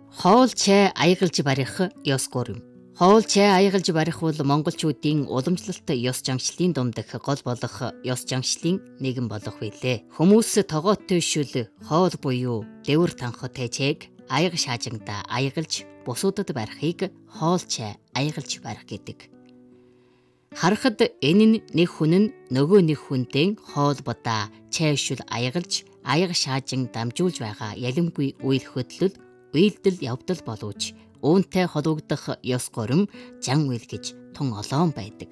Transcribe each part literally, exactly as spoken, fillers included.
Хоол чай аягалж барих ёс гурим. Хоол чай аягалж барих бол монголчуудын уламжлалт ёс заншлын дундах гол болох ёс заншлын нэгэн болох билээ. Хүмүүс тогоотой шүл хоол буюу дэвэр танхтай чайг аяг шаажингда аягалж бусуудад барихыг хоол чай аягалж барих гэдэг. Харахад энэ нь нэг хүн нь нөгөө нэг хүнтэй хоолбодоо чай шүл аягалж аяг шаажин дамжуулж байгаа ялимгүй үйл хөдлөл үйлдэл явдал боловч үүнтэй холбогдох ёс гурим жан үйл гэж тун олоон байдаг.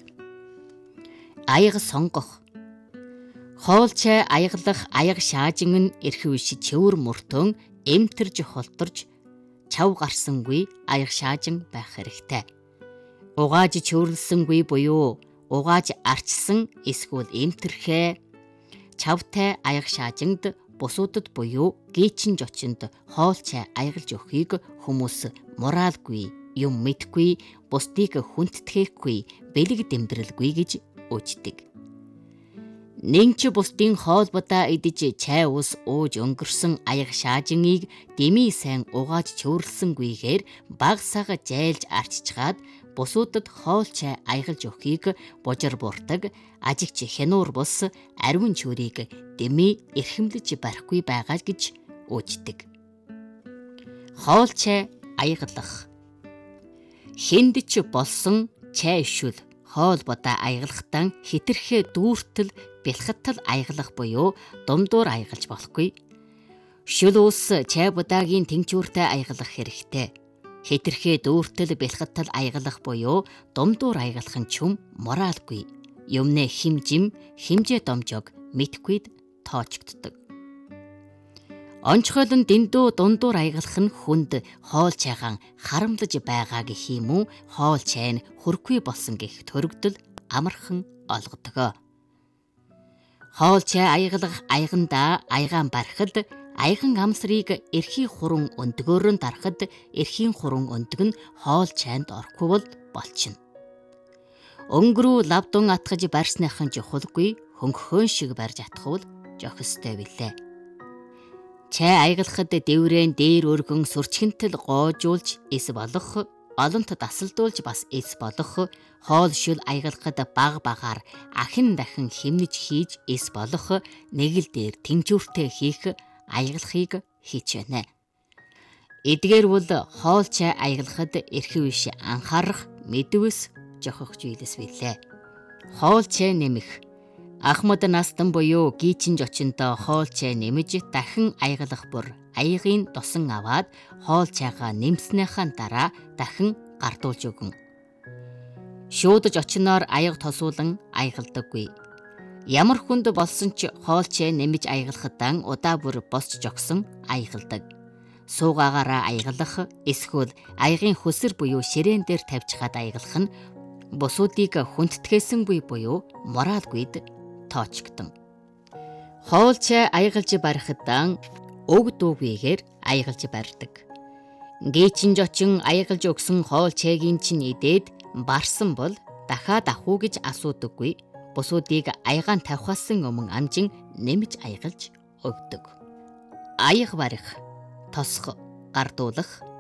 Аяг сонгох. Хоол чай аяглах аяг шаажин нь эрхэв иш чөвөр мөртөн эмтэрж холторж чав гарсангүй аяг шаажин байх хэрэгтэй. Угааж чөвөрлсөнгүй буюу угааж арчсан эсвэл эмтэрхээ чавтай аяг шаажинд бусуудад буюу гээчин жочинд хоол чай аягалж өгөхийг хүмүүс моралгүй, юм мэдгүй, бусдыг хүндтгэхгүй, бэлэг дэмдрэлгүй гэж үздэг. Нинч бусдын хоолбодоо идэж чай ус ууж өнгөрсөн аяг шаажиныг дэмий сайн угааж чөвөрлсөнгүйгээр баг сага жайлж арчичгаад бусуудад хоол чай аягалж өгөхийг бужар бууртаг, ажигч хянуур бус ариун чүрийг дэмий эрхэмлэж барихгүй байгаа гэж үздэг. Хоол чай аягалах. Хэнд ч болсон чай шүл хоолбодоо аягалахтан хэтэрхээ дүүртэл бэлхаттал аягалах буюу дундуур аягалж болохгүй. Шүл ус чай будаагийн тэнцвэртэй аягалах хэрэгтэй. Хэтэрхээ дүүртэл бэлхаттал аягалах буюу дундуур аягалах нь ч юм моралгүй. Юмнэ химжим, химжээ домжог мэдхгүйд тоочгддог. Онцгойлон дэндүү дундуур аягалах нь хүнд хоол чайгаан харамлаж байгаа гэх юм уу, хоол чай нь хүрхгүй болсон гэх төрөгдөл амархан олгодог. Хоол чай аягалах аягандаа аягаан барихад аяган амсрыг эрхийн хуран өндгөөр нь дарахад эрхийн хуран өндөг нь хоол чайнд орохгүй бол болчихно. Өнгөрөө лавдун атгаж барьсныхан жухалгүй хөнгөхөн шиг барьж атхвал жохистой билээ. Чай аягалахад дэврэн дээр өргөн сүрчгэнтэл гоожуулж эс болох, олонт дасалдуулж бас эс болох, хоол шүл аягалахад баг багаар ахин дахин хэмнэж хийж эс болох, нэг л дээр тэнцвэртэй хийх аягалахыг хийж байна. Эдгээр бол хоол чай аягалахад эрхэв иш анхаарах мэдвэс жохох зүйлс билээ. Хоол чай нэмэх. Ахмад настан буюу гийчин жочинтой хоол чай нэмэж дахин аягалах бүр аягийн досон аваад хоол чайгаа нэмснийхаа дараа дахин гардуулж өгөн. Шуудаж очиноор аяг тосуулан аягалдаггүй. Ямар хүнд болсон ч хоол чай нэмэж аягалахтан удаа бүр босч жогсон аягалдаг. Суугаагаараа аягалах эсвэл аягийн хөсөр буюу ширээн дээр тавьж хаад аягалах нь бусуудыг хүндтгэсэнгүй буюу моралгүйд тоочгдсон. Хоол чай аягалж барихтан өг дуугүйгээр аягалж барьдаг. Гээчин жочин аягалж өгсөн хоол чайгийн чинь идээд барсан бол дахиад ах уу гэж асуудаггүй. Бусуудыг аягаан тавихаасан өмнө амжин нэмж аягалж өгдөг. Аяг барих, тосох, гардуулах,